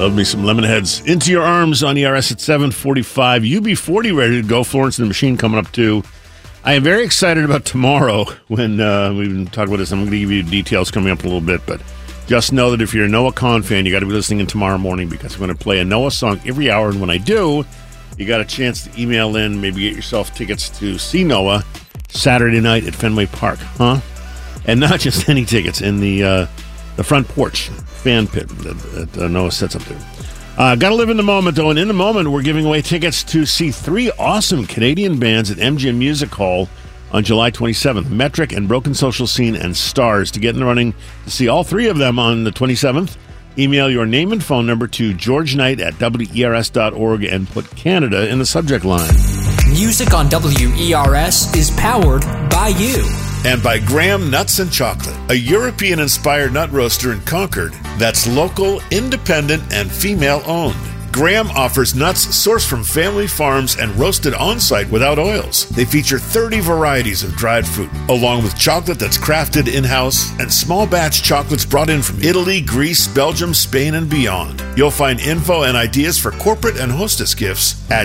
Love me some Lemonheads. Into Your Arms on ERS at 7:45. UB40 ready to go. Florence and the Machine coming up too. I am very excited about tomorrow when we've been talking about this. I'm going to give you details coming up in a little bit, but just know that if you're a Noah Kahan fan, you got to be listening in tomorrow morning because I'm going to play a Noah song every hour, and when I do, you got a chance to email in, maybe get yourself tickets to see Noah Saturday night at Fenway Park, huh? And not just any tickets, in the front porch fan pit that Noah sets up there. Got to live in the moment, though, and in the moment, we're giving away tickets to see three awesome Canadian bands at MGM Music Hall on July 27th. Metric and Broken Social Scene and Stars. To get in the running to see all three of them on the 27th, email your name and phone number to georgeknight@wers.org and put Canada in the subject line. Music on WERS is powered by you. And by Graham Nuts and Chocolate, a European-inspired nut roaster in Concord that's local, independent, and female-owned. Graham offers nuts sourced from family farms and roasted on-site without oils. They feature 30 varieties of dried fruit, along with chocolate that's crafted in-house and small-batch chocolates brought in from Italy, Greece, Belgium, Spain, and beyond. You'll find info and ideas for corporate and hostess gifts at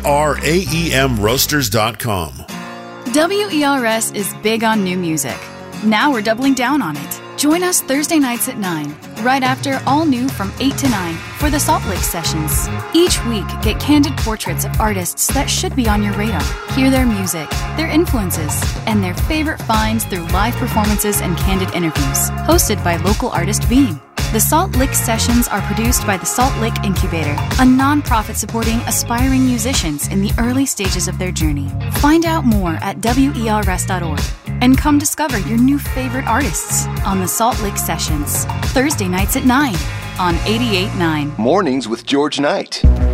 graemroasters.com. WERS is big on new music. Now we're doubling down on it. Join us Thursday nights at 9, right after All New from 8 to 9 for the Salt Lake Sessions. Each week, get candid portraits of artists that should be on your radar. Hear their music, their influences, and their favorite finds through live performances and candid interviews. Hosted by local artist Beam. The Salt Lake Sessions are produced by the Salt Lake Incubator, a nonprofit supporting aspiring musicians in the early stages of their journey. Find out more at WERS.org and come discover your new favorite artists on the Salt Lake Sessions, Thursday nights at 9 on 88.9. Mornings with George Knight.